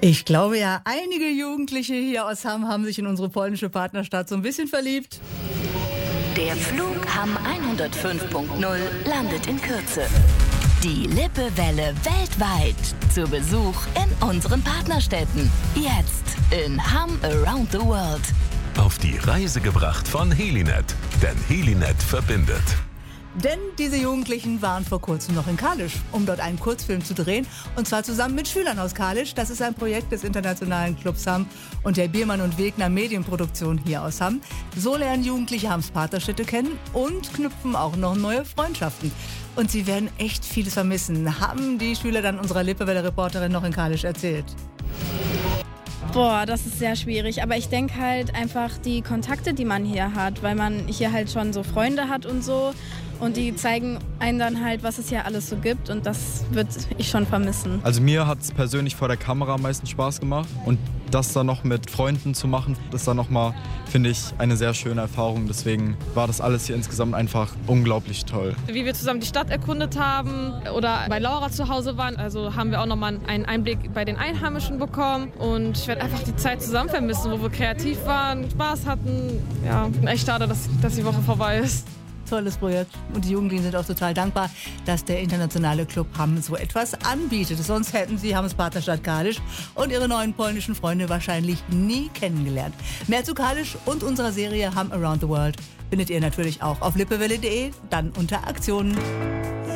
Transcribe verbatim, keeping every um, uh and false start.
Ich glaube ja, einige Jugendliche hier aus Hamm haben sich in unsere polnische Partnerstadt so ein bisschen verliebt. Der Flug Hamm hundertfünf Punkt null landet in Kürze. Die Lippewelle weltweit zu Besuch in unseren Partnerstädten. Jetzt in Hamm Around the World. Auf die Reise gebracht von Helinet, denn Helinet verbindet. Denn diese Jugendlichen waren vor kurzem noch in Kalisz, um dort einen Kurzfilm zu drehen. Und zwar zusammen mit Schülern aus Kalisz. Das ist ein Projekt des Internationalen Clubs Hamm und der Biermann und Wegner Medienproduktion hier aus Hamm. So lernen Jugendliche Hamms Partnerstädte kennen und knüpfen auch noch neue Freundschaften. Und sie werden echt vieles vermissen, haben die Schüler dann unserer Lippewelle-Reporterin noch in Kalisz erzählt. Boah, das ist sehr schwierig, aber ich denke halt einfach die Kontakte, die man hier hat, weil man hier halt schon so Freunde hat und so und die zeigen einem dann halt, was es hier alles so gibt und das würde ich schon vermissen. Also mir hat es persönlich vor der Kamera am meisten Spaß gemacht und das dann noch mit Freunden zu machen, das ist dann nochmal, finde ich, eine sehr schöne Erfahrung. Deswegen war das alles hier insgesamt einfach unglaublich toll. Wie wir zusammen die Stadt erkundet haben oder bei Laura zu Hause waren, also haben wir auch nochmal einen Einblick bei den Einheimischen bekommen und ich werde einfach die Zeit zusammen vermissen, wo wir kreativ waren, Spaß hatten. Ja, echt schade, dass, dass die Woche vorbei ist. Tolles Projekt und die Jugendlichen sind auch total dankbar, dass der internationale Club Hamm so etwas anbietet. Sonst hätten sie Hamms Partnerstadt Kalisz und ihre neuen polnischen Freunde wahrscheinlich nie kennengelernt. Mehr zu Kalisz und unserer Serie Hamm Around the World findet ihr natürlich auch auf lippewelle punkt de, dann unter Aktionen.